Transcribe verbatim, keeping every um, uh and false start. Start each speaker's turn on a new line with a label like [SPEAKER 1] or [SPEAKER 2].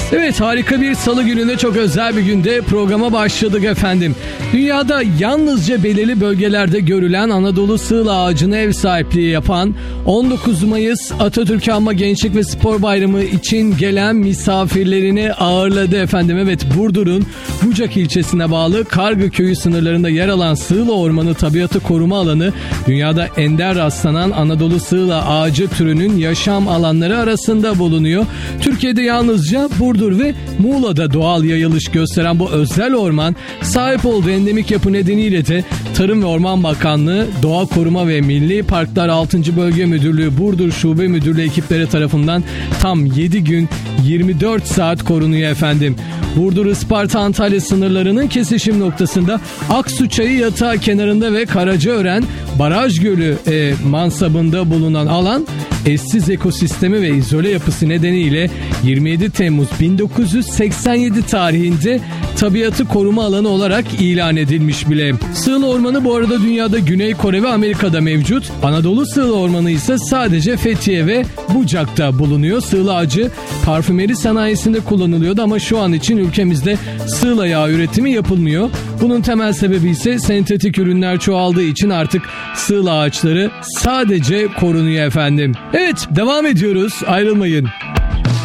[SPEAKER 1] Evet, harika bir salı gününde, çok özel bir günde programa başladık efendim. Dünyada yalnızca belirli bölgelerde görülen Anadolu sığla ağacına ev sahipliği yapan on dokuz Mayıs Atatürk Anma Gençlik ve Spor Bayramı için gelen misafirlerini ağırladı efendim. Evet, Burdur'un Bucak ilçesine bağlı Kargı Köyü sınırlarında yer alan Sığla Ormanı Tabiatı Koruma Alanı, dünyada ender rastlanan Anadolu sığla ağacı türünün yaşam alanları arasında bulunuyor. Türkiye'de yalnızca Burdur ve Muğla'da doğal yayılış gösteren bu özel orman, sahip olduğu endemik yapı nedeniyle de Tarım ve Orman Bakanlığı, Doğa Koruma ve Milli Parklar altıncı Bölge Müdürlüğü Burdur Şube Müdürlüğü ekipleri tarafından tam yedi gün yirmi dört saat korunuyor efendim. Burdur Isparta Antalya sınırlarının kesişim noktasında Aksu Çayı yatağı kenarında ve Karacaören Baraj Gölü e, mansabında bulunan alan, eşsiz ekosistemi ve izole yapısı nedeniyle yirmi yedi Temmuz bin dokuz yüz seksen yedi tarihinde tabiatı koruma alanı olarak ilan edilmiş bile. Sığla Ormanı bu arada dünyada Güney Kore ve Amerika'da mevcut. Anadolu Sığla Ormanı ise sadece Fethiye ve Bucak'ta bulunuyor. Sığla ağacı parfümeri sanayisinde kullanılıyordu ama şu an için ülkemizde sığla yağı üretimi yapılmıyor. Bunun temel sebebi ise sentetik ürünler çoğaldığı için artık sığla ağaçları sadece korunuyor efendim. Evet, devam ediyoruz, ayrılmayın.